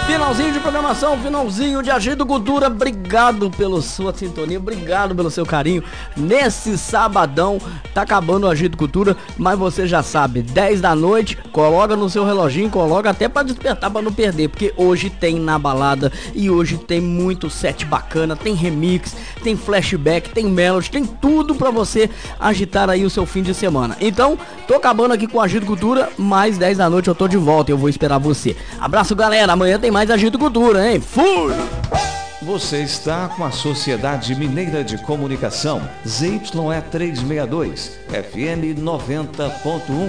Finalzinho de programação, finalzinho de Agito Cultura. Obrigado pela sua sintonia, obrigado pelo seu carinho. Nesse sabadão, tá acabando o Agito Cultura, mas você já sabe, 10 da noite, coloca no seu reloginho, coloca até pra despertar, pra não perder, porque hoje tem Na Balada e hoje tem muito set bacana, tem remix, tem flashback, tem melody, tem tudo pra você agitar aí o seu fim de semana. Então, tô acabando aqui com o Agito Cultura, mais 10 da noite eu tô de volta, eu vou esperar você. Abraço, galera, amanhã tem mais Agito Cultura, hein? Fui! Você está com a Sociedade Mineira de Comunicação, ZYE 362, FM 90.1.